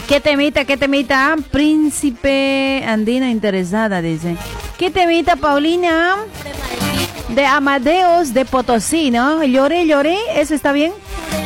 ¿Qué temita, qué temita? Príncipe Andina interesada, dice. ¿Qué temita, Paulina? De Amadeus de Potosí, ¿no? Lloré, lloré, ¿eso está bien?